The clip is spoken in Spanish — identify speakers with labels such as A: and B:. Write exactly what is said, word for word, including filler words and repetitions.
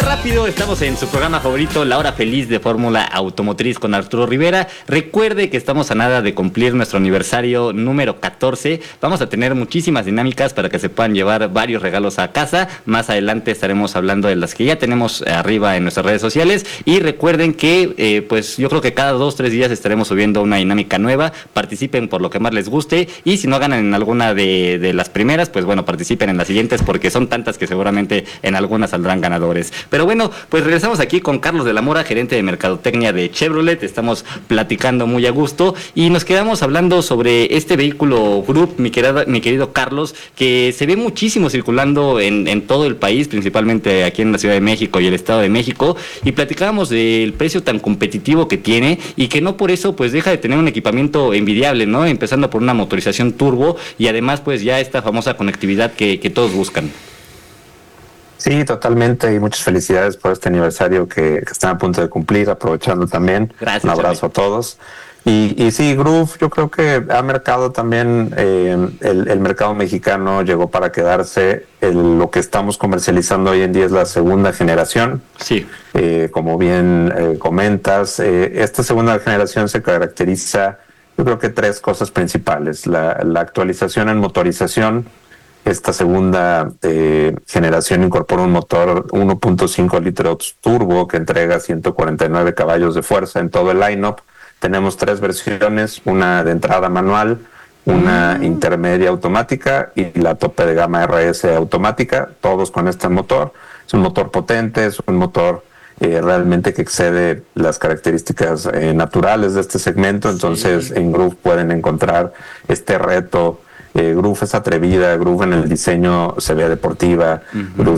A: rápido, estamos en su programa favorito, La Hora Feliz de Fórmula Automotriz con Arturo Rivera. Recuerde que estamos a nada de cumplir nuestro aniversario número catorce. Vamos a tener muchísimas dinámicas para que se puedan llevar varios regalos a casa. Más adelante estaremos hablando de las que ya tenemos arriba en nuestras redes sociales. Y recuerden que, eh, pues yo creo que cada dos, tres días estaremos subiendo una dinámica nueva. Participen por lo que más les guste. Y si no ganan en alguna de, de las primeras, pues bueno, participen en las siguientes porque son tantas que seguramente en algunas saldrán ganadores. Pero bueno, pues regresamos aquí con Carlos de la Mora, gerente de mercadotecnia de Chevrolet. Estamos platicando muy a gusto y nos quedamos hablando sobre este vehículo Group, mi querido, mi querido Carlos, que se ve muchísimo circulando en, en todo el país, principalmente aquí en la Ciudad de México y el Estado de México, y platicábamos del precio tan competitivo que tiene y que no por eso pues deja de tener un equipamiento envidiable, ¿no? Empezando por una motorización turbo y además pues ya esta famosa conectividad que, que todos buscan.
B: Sí, totalmente, y muchas felicidades por este aniversario que, que están a punto de cumplir, aprovechando también.
A: Gracias,
B: un abrazo
A: Charlie.
B: a todos. Y, y sí, Groove, yo creo que ha mercado también, eh, el, el mercado mexicano llegó para quedarse. El, lo que estamos comercializando hoy en día es la segunda generación.
A: Sí.
B: Eh, como bien eh, comentas, eh, esta segunda generación se caracteriza, yo creo que tres cosas principales. La, la actualización en motorización. Esta segunda eh, generación incorpora un motor uno punto cinco litros turbo que entrega ciento cuarenta y nueve caballos de fuerza en todo el line-up. Tenemos tres versiones, una de entrada manual, una mm. intermedia automática y la tope de gama R S automática, todos con este motor. Es un motor potente, es un motor eh, realmente que excede las características eh, naturales de este segmento. Entonces sí. En Groove pueden encontrar este reto. Eh, Groove es atrevida, Groove en el diseño se ve deportiva, uh-huh. Groove